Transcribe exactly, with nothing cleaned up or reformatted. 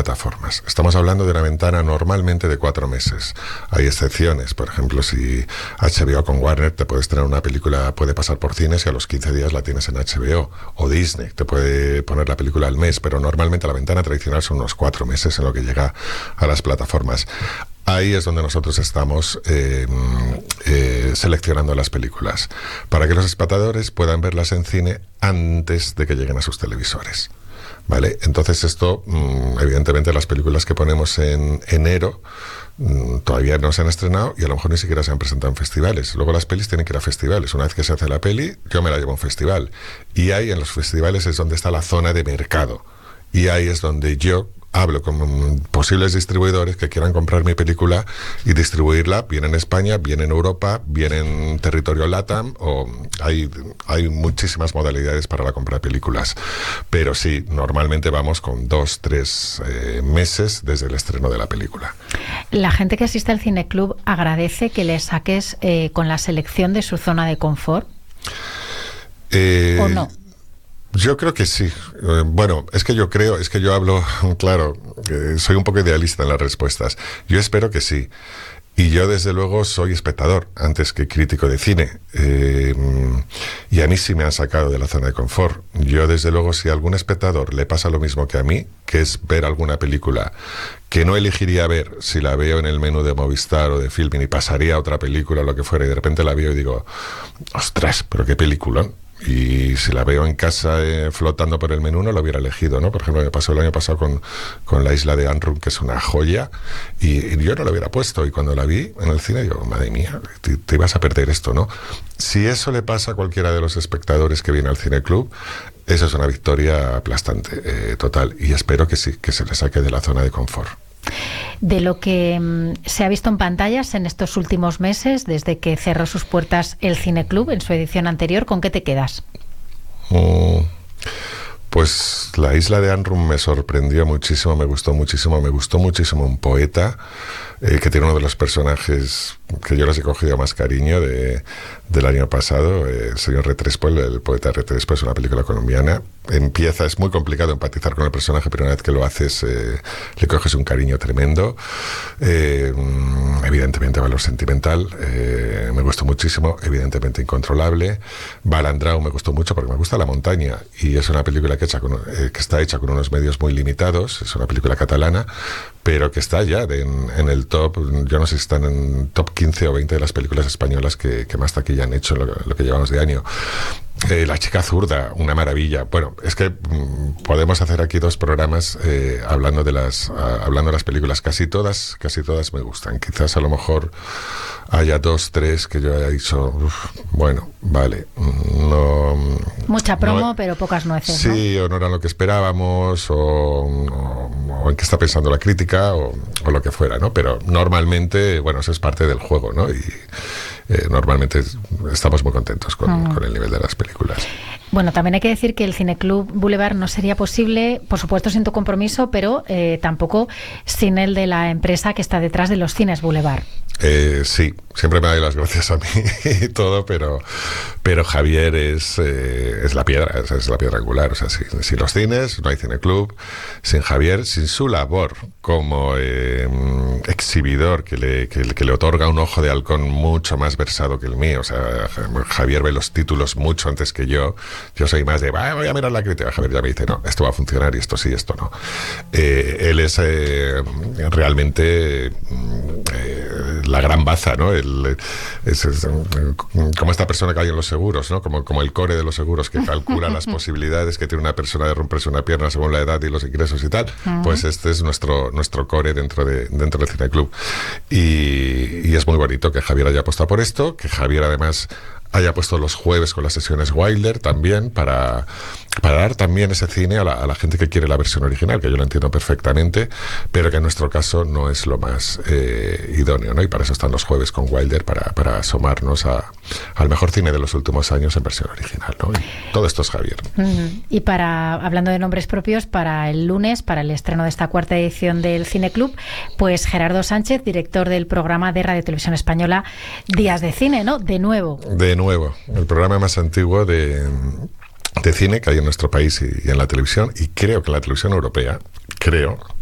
plataformas. Estamos hablando de una ventana normalmente de cuatro meses. Hay excepciones, por ejemplo, si H B O con Warner te puedes tener una película, puede pasar por cines y a los quince días la tienes en H B O, o Disney te puede poner la película al mes, pero normalmente la ventana tradicional son unos cuatro meses en lo que llega a las plataformas. Ahí es donde nosotros estamos eh, eh, seleccionando las películas, para que los espectadores puedan verlas en cine antes de que lleguen a sus televisores. ¿Vale? Entonces esto, evidentemente las películas que ponemos en enero todavía no se han estrenado y a lo mejor ni siquiera se han presentado en festivales. Luego las pelis tienen que ir a festivales. Una vez que se hace la peli, yo me la llevo a un festival. Y ahí en los festivales es donde está la zona de mercado. Y ahí es donde yo hablo con posibles distribuidores que quieran comprar mi película y distribuirla bien en España, bien en Europa, bien en territorio LATAM, o hay, hay muchísimas modalidades para la compra de películas. Pero sí, normalmente vamos con dos, tres eh, meses desde el estreno de la película. La gente que asiste al Cineclub agradece que le saques eh, con la selección de su zona de confort. Eh, ¿O no? Yo creo que sí. Eh, bueno, es que yo creo, es que yo hablo, claro, eh, soy un poco idealista en las respuestas. Yo espero que sí. Y yo, desde luego, soy espectador antes que crítico de cine. Eh, y a mí sí me han sacado de la zona de confort. Yo, desde luego, si a algún espectador le pasa lo mismo que a mí, que es ver alguna película que no elegiría ver si la veo en el menú de Movistar o de Filmin y pasaría a otra película o lo que fuera, y de repente la veo y digo, ostras, pero qué peliculón. Y si la veo en casa eh, flotando por el menú, no la hubiera elegido, ¿no? Por ejemplo, me pasó el año pasado con, con La Isla de Anrum, que es una joya, y, y yo no la hubiera puesto. Y cuando la vi en el cine, digo, madre mía, te, te ibas a perder esto, ¿no? Si eso le pasa a cualquiera de los espectadores que viene al Cineclub, eso es una victoria aplastante, eh, total. Y espero que sí, que se le saque de la zona de confort. De lo que mmm, se ha visto en pantallas en estos últimos meses, desde que cerró sus puertas el Cineclub en su edición anterior, ¿con qué te quedas? Mm, pues La Isla de Anrum me sorprendió muchísimo, me gustó muchísimo, me gustó muchísimo un poeta eh, que tiene uno de los personajes que yo les he cogido más cariño de, del año pasado, eh, el señor Retrespo, el, el poeta Retrespo, es una película colombiana. Empieza, es muy complicado empatizar con el personaje, pero una vez que lo haces, eh, le coges un cariño tremendo. Eh, evidentemente, valor sentimental, eh, me gustó muchísimo, evidentemente incontrolable. Balandrau me gustó mucho porque me gusta la montaña y es una película que, hecha con, eh, que está hecha con unos medios muy limitados, es una película catalana, pero que está ya de, en, en el top, yo no sé si están en top quince o veinte de las películas españolas que, que más taquilla han hecho lo, lo que llevamos de año. Eh, La chica zurda, una maravilla. Bueno, es que mmm, podemos hacer aquí dos programas eh, hablando de las uh, hablando de las películas. Casi todas, casi todas me gustan. Quizás a lo mejor haya dos, tres que yo haya dicho, uf, bueno, vale, no. Mucha promo, no, pero pocas nueces. Sí, ¿no? O no era lo que esperábamos, o, o, o en qué está pensando la crítica, o, o lo que fuera, ¿no? Pero normalmente, bueno, eso es parte del juego, ¿no? Y eh, normalmente estamos muy contentos con, mm. con el nivel de las películas. Bueno, también hay que decir que el Cineclub Boulevard no sería posible, por supuesto, sin tu compromiso, pero eh, tampoco sin el de la empresa que está detrás de los cines Boulevard. Eh, sí, siempre me doy las gracias a mí y todo, pero, pero Javier es, eh, es la piedra, es, es la piedra angular. O sea, sin, sin los cines no hay Cineclub, sin Javier, sin su labor como eh, exhibidor que le, que, que le otorga un ojo de halcón mucho más versado que el mío. O sea, Javier ve los títulos mucho antes que yo. Yo soy más de, voy a mirar la crítica. Javier ya me dice, no, esto va a funcionar y esto sí, esto no. Eh, él es eh, realmente eh, la gran baza, ¿no? El, es, es, como esta persona que hay en los seguros, ¿no? Como, como el core de los seguros que calcula las posibilidades que tiene una persona de romperse una pierna según la edad y los ingresos y tal. Uh-huh. Pues este es nuestro, nuestro core dentro, de, dentro del Cineclub. Y, y es muy bonito que Javier haya apostado por esto, que Javier además haya puesto los jueves con las sesiones Wilder también para, para dar también ese cine a la, a la gente que quiere la versión original, que yo lo entiendo perfectamente, pero que en nuestro caso no es lo más eh, idóneo, ¿no? Y para eso están los jueves con Wilder, para, para asomarnos a, al mejor cine de los últimos años en versión original, ¿no? Y todo esto es Javier. Uh-huh. Y para, hablando de nombres propios, para el lunes, para el estreno de esta cuarta edición del Cineclub, pues Gerardo Sánchez, director del programa de Radio Televisión Española Días de Cine, ¿no? De nuevo. De nuevo, el programa más antiguo de, de cine que hay en nuestro país y, y en la televisión, y creo que en la televisión europea, creo,